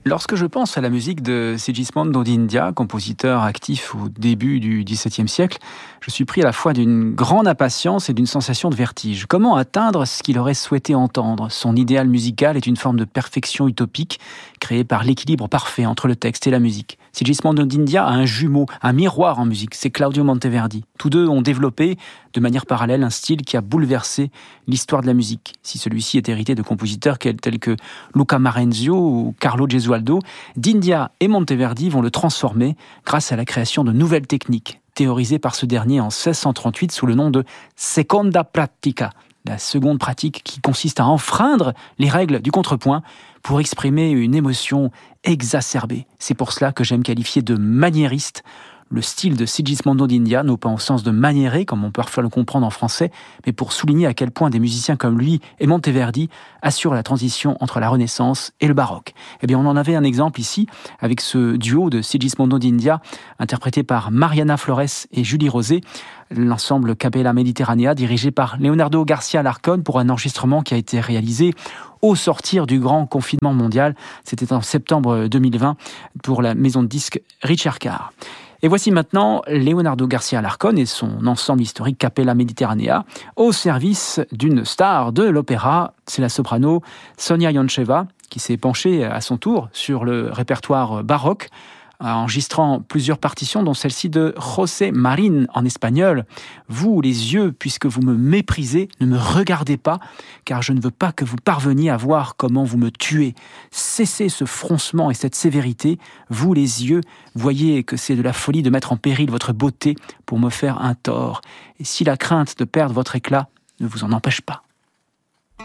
Lorsque je pense à la musique de Sigismondo d'India, compositeur actif au début du XVIIe siècle, je suis pris à la fois d'une grande impatience et d'une sensation de vertige. Comment atteindre ce qu'il aurait souhaité entendre ? Son idéal musical est une forme de perfection utopique, créée par l'équilibre parfait entre le texte et la musique. Sigismondo d'India a un jumeau, un miroir en musique, c'est Claudio Monteverdi. Tous deux ont développé, de manière parallèle, un style qui a bouleversé l'histoire de la musique. Si celui-ci est hérité de compositeurs tels que Luca Marenzio ou Carlo Gesualdo, d'India et Monteverdi vont le transformer grâce à la création de nouvelles techniques, théorisées par ce dernier en 1638 sous le nom de seconda pratica, la seconde pratique qui consiste à enfreindre les règles du contrepoint pour exprimer une émotion exacerbée. C'est pour cela que j'aime qualifier de maniériste le style de Sigismondo d'India, non pas au sens de maniérer, comme on peut parfois le comprendre en français, mais pour souligner à quel point des musiciens comme lui et Monteverdi assurent la transition entre la Renaissance et le baroque. Eh bien, on en avait un exemple ici, avec ce duo de Sigismondo d'India, interprété par Mariana Flores et Julie Rosé, l'ensemble Capella Mediterranea, dirigé par Leonardo Garcia Larcón pour un enregistrement qui a été réalisé au sortir du grand confinement mondial. C'était en septembre 2020 pour la maison de disques Richard Carr. Et voici maintenant Leonardo Garcia Larcón et son ensemble historique Capella Mediterranea au service d'une star de l'opéra, c'est la soprano Sonia Yoncheva, qui s'est penchée à son tour sur le répertoire baroque, enregistrant plusieurs partitions, dont celle-ci de José Marín en espagnol. Vous, les yeux, puisque vous me méprisez, ne me regardez pas, car je ne veux pas que vous parveniez à voir comment vous me tuez. Cessez ce froncement et cette sévérité. Vous, les yeux, voyez que c'est de la folie de mettre en péril votre beauté pour me faire un tort. Et si la crainte de perdre votre éclat ne vous en empêche pas.